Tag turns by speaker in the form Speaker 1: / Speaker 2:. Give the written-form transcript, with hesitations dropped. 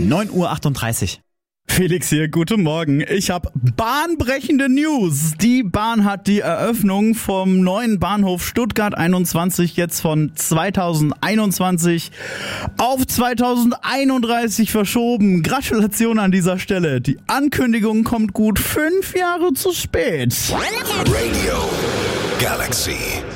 Speaker 1: 9:38 Uhr.
Speaker 2: Felix hier, guten Morgen. Ich habe bahnbrechende News. Die Bahn hat die Eröffnung vom neuen Bahnhof Stuttgart 21 jetzt von 2021 auf 2031 verschoben. Gratulation an dieser Stelle. Die Ankündigung kommt gut 5 Jahre zu spät.
Speaker 3: Radio Galaxy.